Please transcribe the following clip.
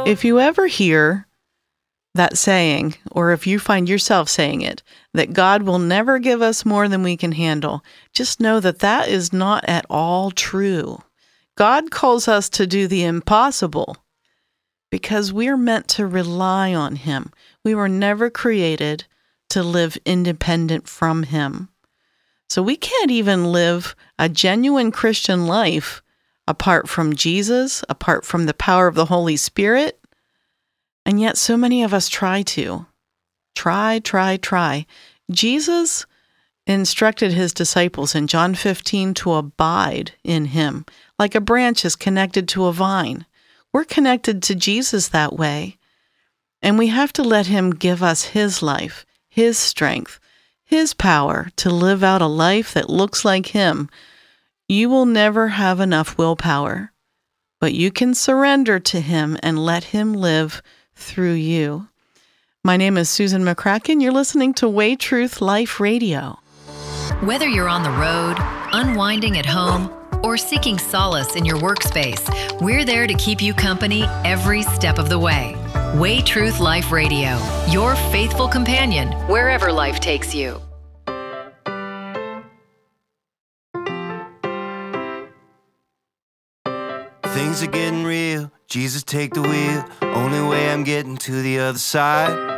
If you ever hear that saying, or if you find yourself saying it, that God will never give us more than we can handle, just know that that is not at all true. God calls us to do the impossible because we're meant to rely on Him. We were never created to live independent from Him. So we can't even live a genuine Christian life apart from Jesus, apart from the power of the Holy Spirit. And yet so many of us try to. Try. Jesus instructed His disciples in John 15 to abide in Him, like a branch is connected to a vine. We're connected to Jesus that way. And we have to let Him give us His life, His strength, His power to live out a life that looks like Him. You will never have enough willpower, but you can surrender to Him and let Him live through you. My name is Susan McCracken. You're listening to Way Truth Life Radio. Whether you're on the road, unwinding at home, or seeking solace in your workspace, we're there to keep you company every step of the way. Way Truth Life Radio, your faithful companion wherever life takes you. Things are getting real. Jesus, take the wheel. Only way I'm getting to the other side.